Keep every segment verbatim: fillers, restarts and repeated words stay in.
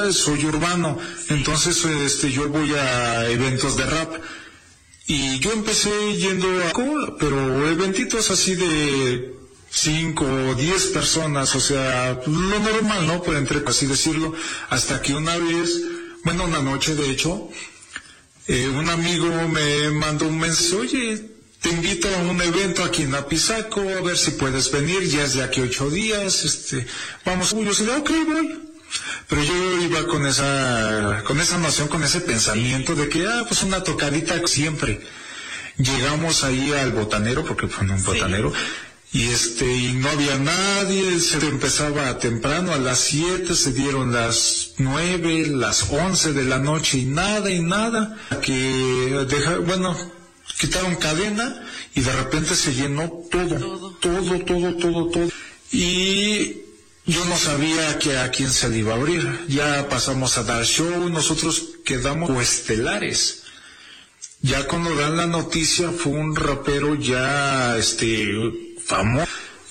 soy urbano, entonces este yo voy a eventos de rap. Y yo empecé yendo a, pero eventitos así de cinco o diez personas, o sea, lo normal, ¿no? Por entre así decirlo, hasta que una vez, bueno, una noche de hecho, eh, un amigo me mandó un mensaje, oye, te invito a un evento aquí en Apizaco, a ver si puedes venir, ya es de aquí ocho días, este, vamos, yo se ok, voy. Pero yo iba con esa, con esa noción, con ese pensamiento de que, ah, pues una tocadita siempre. Llegamos ahí al botanero, porque fue un botanero, sí. y este, y no había nadie, se empezaba temprano, a las siete, se dieron las nueve, las once de la noche, y nada, y nada, que deja, bueno, quitaron cadena, y de repente se llenó todo, todo, todo, todo, todo, y yo no sabía que a quién se le iba a abrir. Ya pasamos a dar show, nosotros quedamos estelares. Ya cuando dan la noticia fue un rapero ya este famoso.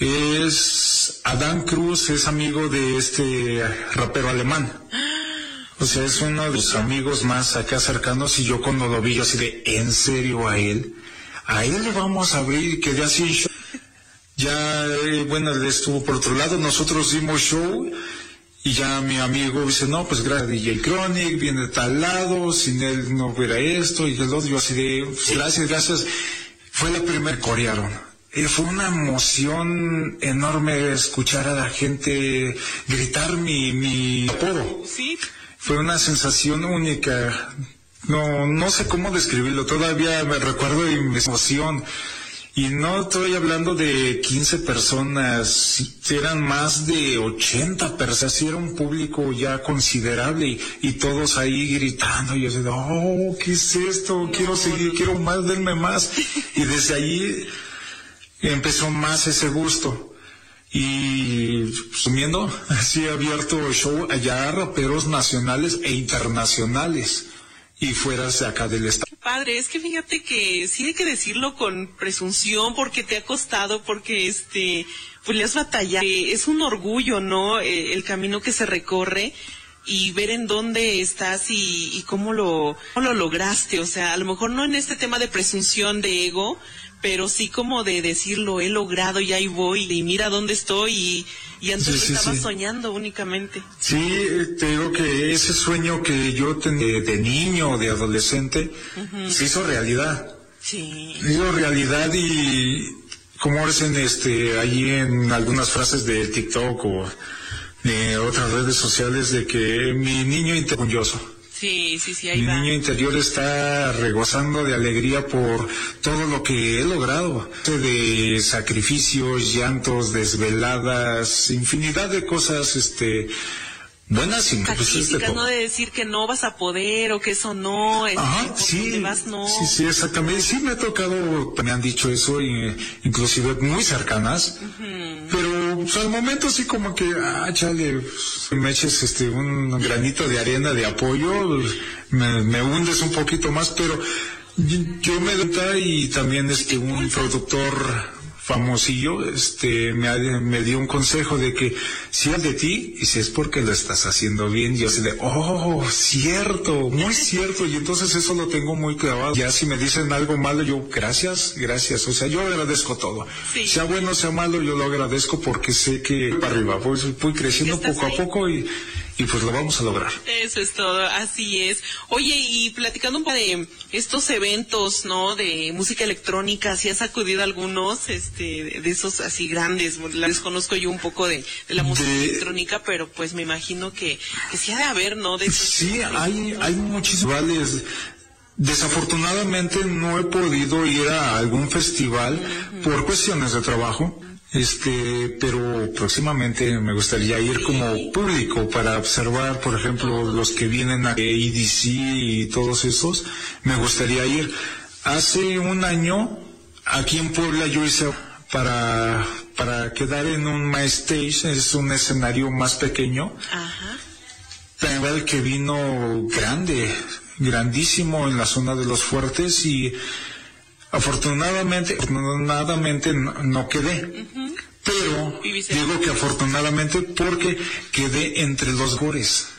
Es Adán Cruz, es amigo de este rapero alemán. O sea, es uno de los amigos más acá cercanos, y yo cuando lo vi, yo así de, ¿en serio a él? A él le vamos a abrir, quedé así en show. Ya, eh, bueno, él estuvo por otro lado, nosotros dimos show, y ya mi amigo dice, no, pues gracias D J Chronic, viene de tal lado, sin él no hubiera esto, y el otro, yo así de, pues, gracias, gracias. Fue la primera corearon. Eh, fue una emoción enorme escuchar a la gente gritar mi, mi apodo. Sí. Fue una sensación única. No, no sé cómo describirlo, todavía me recuerdo de mi emoción. Y no estoy hablando de quince personas, eran más de ochenta personas, era un público ya considerable, y, y todos ahí gritando, y yo decía, oh, ¿qué es esto? No, quiero seguir, no. quiero más, denme más. Y desde ahí empezó más ese gusto. Y sumiendo, así he abierto show allá a raperos nacionales e internacionales, y fuera de acá del estado. Padre, es que fíjate que sí hay que decirlo con presunción, porque te ha costado, porque este, pues le has batallado. Es un orgullo, ¿no? Eh, el camino que se recorre, y ver en dónde estás y, y cómo lo, cómo lo lograste. O sea, a lo mejor no en este tema de presunción, de ego, pero sí como de decirlo, he logrado y ahí voy, y mira dónde estoy, y, y antes sí, sí, estaba sí. soñando únicamente. Sí, te digo que ese sueño que yo tenía de niño, de adolescente, uh-huh. se hizo realidad. Sí. Se hizo realidad, y como dicen este, allí en algunas frases de TikTok o de otras redes sociales, de que mi niño orgulloso. Sí, sí, sí, ahí Mi va. niño interior está regozando de alegría por todo lo que he logrado, de sacrificios, llantos, desveladas, infinidad de cosas, este, buenas y pues, de no de decir que no vas a poder, o que eso no, es Ajá, por sí, donde vas no. Sí, sí, exactamente. Sí me ha tocado, me han dicho eso, y, inclusive muy cercanas, uh-huh. pero pues, al momento sí como que, ah, chale, pues, me eches este, un granito de arena de apoyo, me, me hundes un poquito más, pero yo me doy, y también este, un productor famosillo, este, me, me dio un consejo de que si es de ti, y si es porque lo estás haciendo bien, yo sé de, oh, cierto, muy cierto, y entonces eso lo tengo muy clavado. Ya si me dicen algo malo, yo, gracias, gracias, o sea, yo agradezco todo. Sí. Sea bueno, sea malo, yo lo agradezco, porque sé que para arriba, voy, voy creciendo poco a poco, y y pues lo vamos a lograr. Eso es todo, así es. Oye, y platicando un poco de estos eventos, ¿no? De música electrónica, si has acudido a algunos, este, de esos así grandes, la desconozco yo un poco de, de la música de... electrónica, pero pues me imagino que, que sí ha de haber, ¿no? De esos, sí, hay, hay muchísimos festivales. Desafortunadamente no he podido ir a algún festival uh-huh. por cuestiones de trabajo. Este, pero próximamente me gustaría ir como público para observar, por ejemplo, los que vienen a E D C y todos esos, me gustaría ir. Hace un año, aquí en Puebla, yo hice para, para quedar en un My Stage, es un escenario más pequeño, ajá. pero el que vino grande, grandísimo en la zona de Los Fuertes, y afortunadamente, afortunadamente no, no quedé, uh-huh. pero digo que afortunadamente porque quedé entre los mejores.